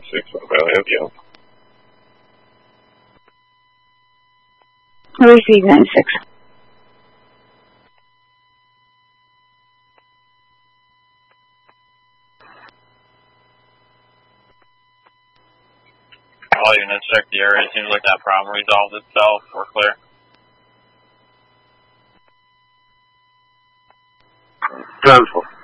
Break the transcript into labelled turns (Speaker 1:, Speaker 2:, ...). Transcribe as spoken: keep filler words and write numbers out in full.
Speaker 1: six, what about help you?
Speaker 2: Receive nine six.
Speaker 3: All units check the area. It seems like that problem resolved itself. We're clear.
Speaker 1: Transport.